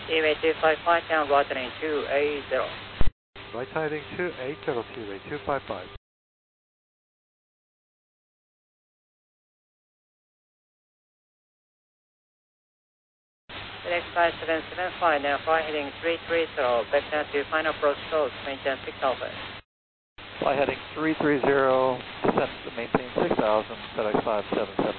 T-Way 255, down right heading 280. Right heading 280, T-Way 255. Select 5775, now fly heading 330, back down to final approach close, maintain 6000. Fly heading 330, descent to maintain 6000, FedEx 577.